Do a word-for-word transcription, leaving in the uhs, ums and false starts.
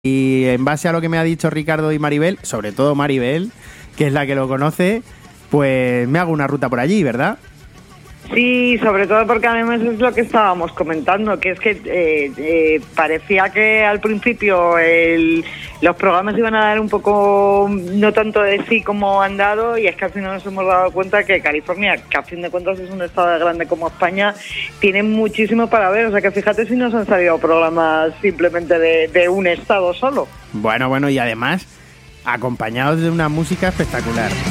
y en base a lo que me ha dicho Ricardo y Maribel, sobre todo Maribel, que es la que lo conoce, pues me hago una ruta por allí, ¿verdad? Sí, sobre todo porque además es lo que estábamos comentando, que es que eh, eh, parecía que al principio el, los programas iban a dar un poco, no tanto de sí como han dado, y es que al final nos hemos dado cuenta que California, que a fin de cuentas es un estado grande como España, tiene muchísimo para ver. O sea que fíjate si nos han salido programas simplemente de, de un estado solo. Bueno, bueno, y además acompañados de una música espectacular.